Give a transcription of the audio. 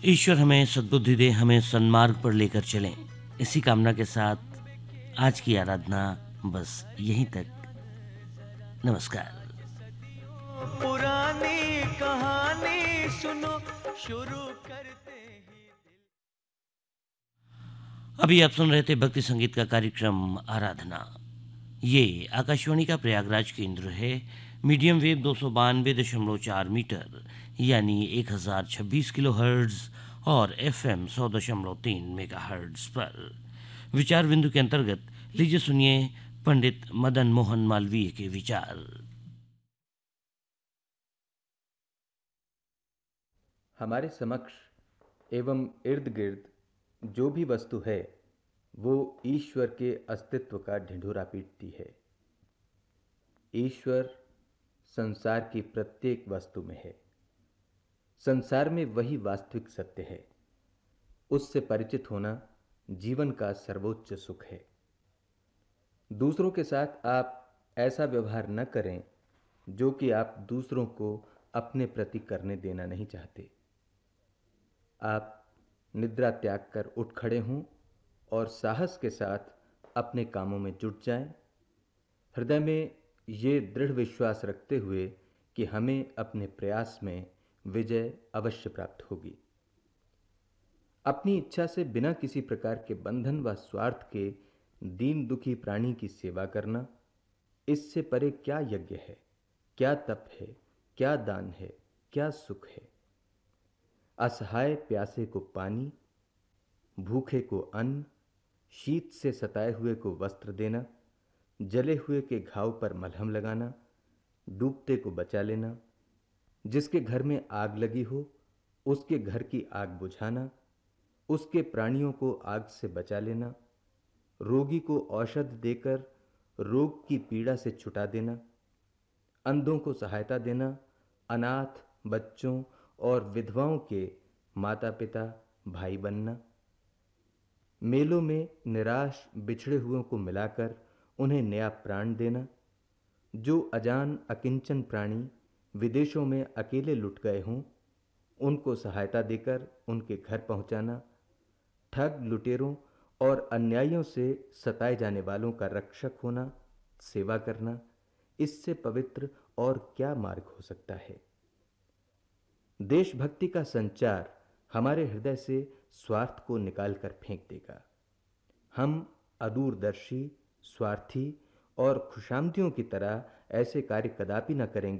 ईश्वर हमें सद्बुद्धि दे, हमें सन्मार्ग पर लेकर चलें। इसी कामना के साथ आज की आराधना बस यहीं तक। नमस्कार। पुरानी कहानी सुनो, शुरू करते ही अभी आप सुन रहे थे भक्ति संगीत का कार्यक्रम आराधना। ये आकाशवाणी का प्रयागराज केंद्र है। मीडियम वेव 292.4 मीटर यानी 1026 किलो हर्ट्ज और एफएम 100.3 मेगा हर्ट्ज पर। विचार बिंदु के अंतर्गत लीजिए सुनिए पंडित मदन मोहन मालवीय के विचार। हमारे समक्ष एवं इर्द गिर्द जो भी वस्तु है वो ईश्वर के अस्तित्व का ढिंढोरा पीटती है। ईश्वर संसार की प्रत्येक वस्तु में है। संसार में वही वास्तविक सत्य है। उससे परिचित होना जीवन का सर्वोच्च सुख है। दूसरों के साथ आप ऐसा व्यवहार न करें जो कि आप दूसरों को अपने प्रति करने देना नहीं चाहते। आप निद्रा त्याग कर उठ खड़े हों और साहस के साथ अपने कामों में जुट जाएं, हृदय में ये दृढ़ विश्वास रखते हुए कि हमें अपने प्रयास में विजय अवश्य प्राप्त होगी। अपनी इच्छा से बिना किसी प्रकार के बंधन व स्वार्थ के दीन दुखी प्राणी की सेवा करना, इससे परे क्या यज्ञ है, क्या तप है, क्या दान है, क्या सुख है। असहाय प्यासे को पानी, भूखे को अन्न, शीत से सताए हुए को वस्त्र देना, जले हुए के घाव पर मलहम लगाना, डूबते को बचा लेना, जिसके घर में आग लगी हो उसके घर की आग बुझाना, उसके प्राणियों को आग से बचा लेना, रोगी को औषध देकर रोग की पीड़ा से छुटा देना, अंधों को सहायता देना, अनाथ बच्चों और विधवाओं के माता पिता भाई बनना, मेलों में निराश बिछड़े हुओं को मिलाकर उन्हें नया प्राण देना, जो अजान अकिंचन प्राणी विदेशों में अकेले लुट गए हों उनको सहायता देकर उनके घर पहुंचाना, ठग लुटेरों और अन्यायियों से सताए जाने वालों का रक्षक होना, सेवा करना, इससे पवित्र और क्या मार्ग हो सकता है। देशभक्ति का संचार हमारे हृदय से स्वार्थ को निकालकर फेंक देगा। हम अदूरदर्शी, स्वार्थी और खुशामदियों की तरह ऐसे कार्य कदापि न करेंगे